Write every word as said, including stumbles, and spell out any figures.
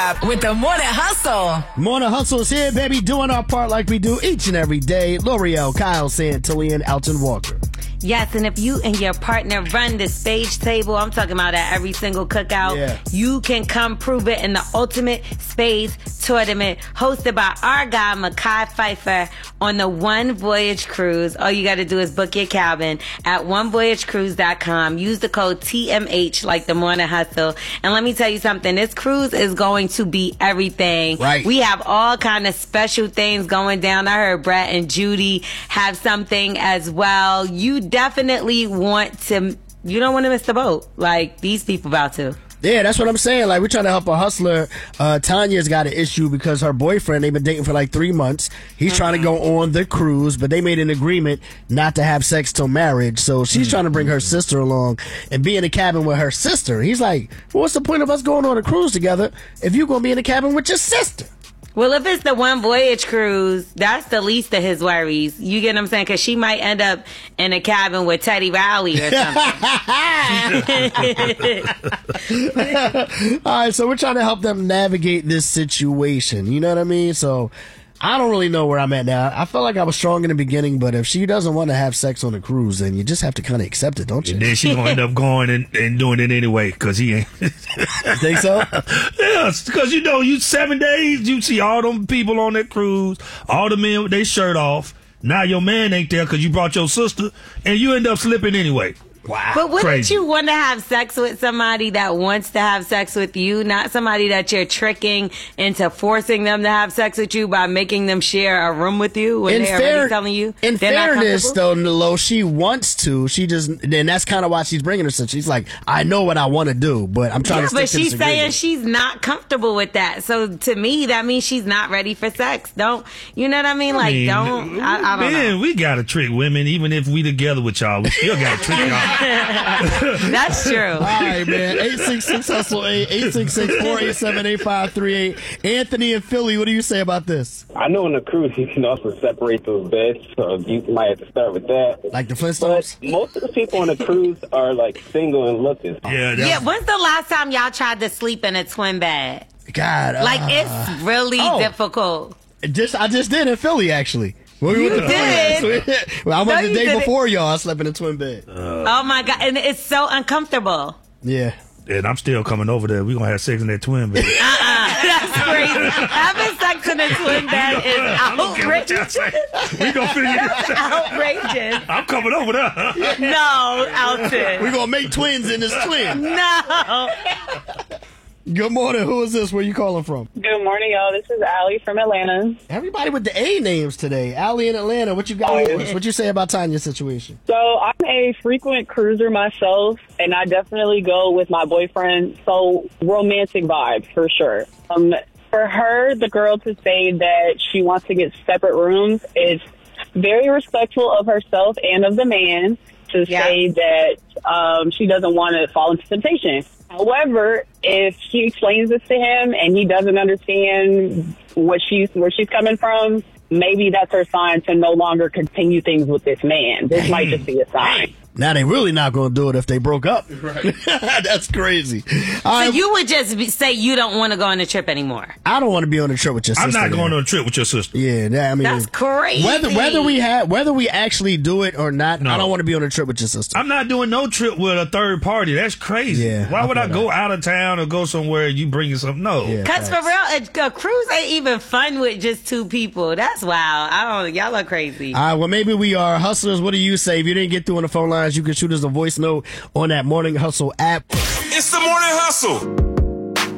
vibe with the Morning Hustle. Morning Hustle is here, baby, doing our part like we do each and every day. L'Oreal, Kyle Santillan, Alton Walker. Yes, and if you and your partner run the Spade table, I'm talking about at every single cookout, yeah. you can come prove it in the Ultimate Spades Tournament hosted by our guy, Mekhi Phifer, on the One Voyage Cruise. All you got to do is book your cabin at one voyage cruise dot com. Use the code T M H like the Morning Hustle. And let me tell you something. This cruise is going to be everything. Right. We have all kind of special things going down. I heard Brett and Judy have something as well. You definitely want to, you don't want to miss the boat like these people about to. Yeah, that's what I'm saying. Like, we're trying to help a hustler. Uh, Tanya's got an issue because her boyfriend, they've been dating for like three months. He's mm-hmm. trying to go on the cruise, but they made an agreement not to have sex till marriage. So she's mm-hmm. trying to bring her sister along and be in a cabin with her sister. He's like, well, what's the point of us going on a cruise together if you're going to be in a cabin with your sister? Well, if it's the One Voyage Cruise, that's the least of his worries. You get what I'm saying? Because she might end up in a cabin with Teddy Riley or something. All right, so we're trying to help them navigate this situation. You know what I mean? So I don't really know where I'm at now. I felt like I was strong in the beginning, but if she doesn't want to have sex on a cruise, then you just have to kind of accept it, don't you? And then she's going to end up going and, and doing it anyway because he ain't. You think so? Yeah, because, you know, you seven days, you see all them people on that cruise, all the men with their shirt off. Now your man ain't there because you brought your sister, and you end up slipping anyway. Wow. But wouldn't Crazy. you want to have sex with somebody that wants to have sex with you, not somebody that you're tricking into forcing them to have sex with you by making them share a room with you when in they're fair, already telling you in they're fairness, not though, Nilo, she wants to. She just, and that's kind of why she's bringing her sister. She's like, I know what I want to do, but I'm trying yeah, to stick but to she's this saying agreement. she's not comfortable with that. So to me, that means she's not ready for sex. Don't, you know what I mean? Like, I mean, don't, I, I don't man, know. we got to trick women. Even if we together with y'all, we still got to trick y'all. That's true. All right, man. eight six six hustle eight, eight six six, four eight seven, eight five three eight. Anthony in Philly, what do you say about this? I know on a cruise you can also separate those beds, so you might have to start with that. Like the Flintstones? But most of the people on a cruise are like single and looking. Yeah, Yeah, when's the last time y'all tried to sleep in a twin bed? God. Like, uh, it's really oh. difficult. Just I just did in Philly, actually. Well, we You went to did? Philly. Well, I went No, the you day didn't. before y'all. I slept in a twin bed. Uh, Oh, my God. And it's so uncomfortable. Yeah. And I'm still coming over there. We're going to have sex in that twin bed. Uh-uh. That's crazy. Having sex in a twin bed is outrageous. We going to figure this out. Outrageous. I'm coming over there. No, Alton. We're going to make twins in this twin. No. Good morning. Who is this? Where you calling from? Good morning, y'all. This is Allie from Atlanta. Everybody with the A names today. Allie in Atlanta. What you got for us? What you say about Tanya's situation? So I'm a frequent cruiser myself, and I definitely go with my boyfriend. So romantic vibes for sure. Um, for her, the girl to say that she wants to get separate rooms is very respectful of herself and of the man to Yeah. say that um, she doesn't want to fall into temptation. However, if she explains this to him and he doesn't understand what she's where she's coming from, maybe that's her sign to no longer continue things with this man. This might just be a sign. Now they really not going to do it if they broke up. Right. That's crazy. All right. So you would just be, say you don't want to go on a trip anymore. I don't want to be on a trip with your sister. I'm not going man. on a trip with your sister. Yeah, that, I mean, That's crazy. Whether whether we have whether we actually do it or not, No. I don't want to be on a trip with your sister. I'm not doing no trip with a third party. That's crazy. Yeah, Why I would I feel go that. out of town or go somewhere and you bringing something? No. Yeah. Because for real, a, a cruise ain't even fun with just two people. That's wild. I don't. Y'all are crazy. All right, well, maybe we are hustlers. What do you say? If you didn't get through on the phone lines, you can shoot us a voice note on that Morning Hustle app. It's the Morning Hustle.